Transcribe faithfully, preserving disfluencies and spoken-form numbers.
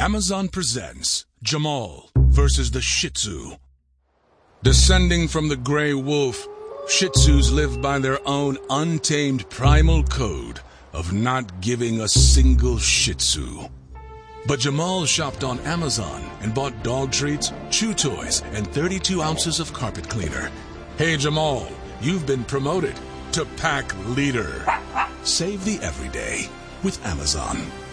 Amazon presents Jamal versus the Shih Tzu. Descending from the gray wolf, Shih Tzus live by their own untamed primal code of not giving a single Shih Tzu. But Jamal shopped on Amazon and bought dog treats, chew toys, and thirty-two ounces of carpet cleaner. Hey Jamal, you've been promoted to pack leader. Save the everyday with Amazon.